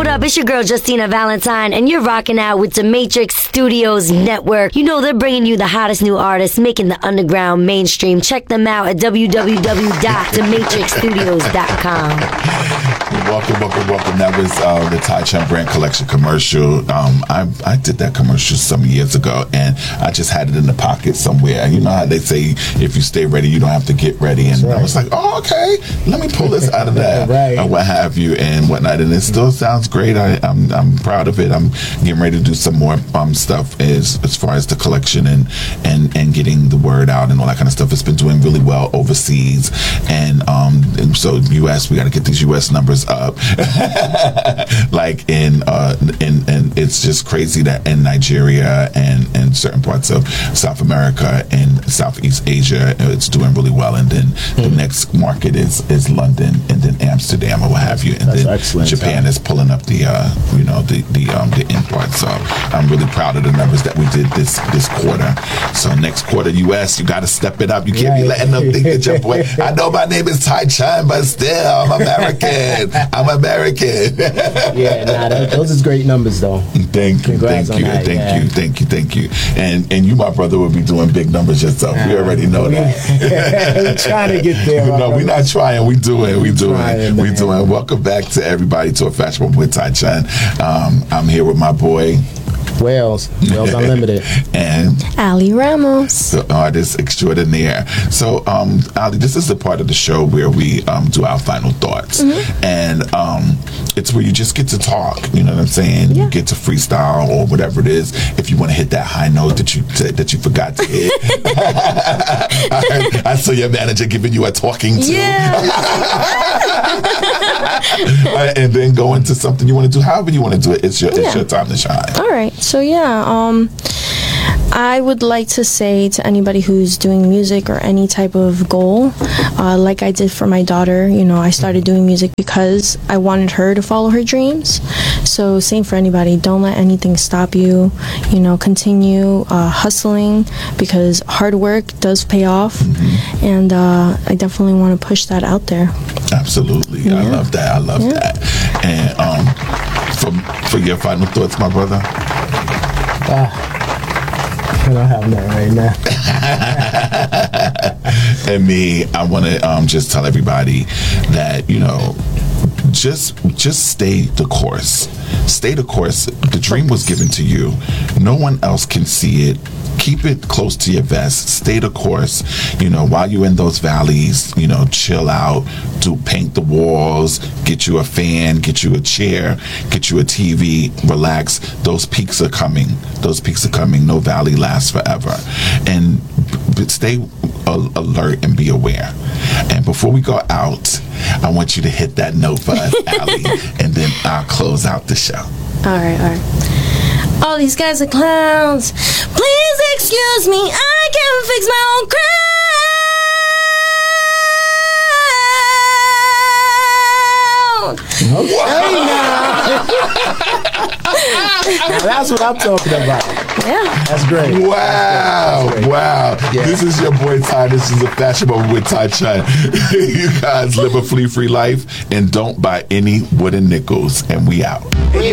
up? It's your girl Justina Valentine, and you're rocking out with the Matrix Studios Network. You know they're bringing you the hottest new artists, making the underground mainstream. Check them out at www.thematrixstudios.com. Welcome. That was the Tai Chun Brand Collection commercial. I did that commercial some years ago, and I just had it in the pocket somewhere. You know how they say, if you stay ready, you don't have to get ready. And I was like, oh, okay, let me pull this out of that, or what have you, and whatnot. And it still sounds great. I'm proud of it. I'm getting ready to do some more stuff as far as the collection and getting the word out and all that kind of stuff. It's been doing really well overseas, and so U.S. we got to get these U.S. numbers up. Like in it's just crazy that in Nigeria and certain parts of South America and Southeast Asia it's doing really well, and then the next market is London, and then Amsterdam, or what have you, and then Japan is pulling up the import. So I'm really proud of the numbers that we did this quarter. So next quarter, US, you got to step it up. You can't be letting them think that your boy. I know my name is Tai Chun, but still I'm American. Those is great numbers though. Thank you. And you, my brother, will be doing big numbers yourself. We already know that. We're trying to get there. No, we're not trying. We doing. Welcome back to everybody to A Fashionable with Tai Chun. I'm here with my boy Wales Unlimited, and Ali Ramos, the artist extraordinaire. So, Ali, this is the part of the show where we do our final thoughts, and it's where you just get to talk. You know what I'm saying? You get to freestyle or whatever it is. If you want to hit that high note that you forgot to hit, I saw your manager giving you a talking to. And then go into something you want to do. However you want to do it. It's your time to shine. All right. So I would like to say to anybody who's doing music or any type of goal, like I did for my daughter, I started doing music because I wanted her to follow her dreams. So same for anybody. Don't let anything stop you. Continue hustling, because hard work does pay off. And I definitely want to push that out there. Absolutely. Yeah. I love that. And for your final thoughts, my brother? I don't have that right now. And me, I want to just tell everybody that, just stay the course. Stay the course. The dream was given to you. No one else can see it. Keep it close to your vest. Stay the course. While you're in those valleys, chill out, paint the walls, get you a fan, get you a chair, get you a TV, relax. Those peaks are coming. No valley lasts forever. And stay alert and be aware. And before we go out, I want you to hit that note for us, Ali, and then I'll close out the show. All right. All these guys are clowns. Please excuse me, I can't fix my own crown. That's what I'm talking about. Yeah. That's great. Wow. Yeah. This is your boy Ty. This is A Fashionable with Tai Chun. You guys live a flea-free life and don't buy any wooden nickels. And we out.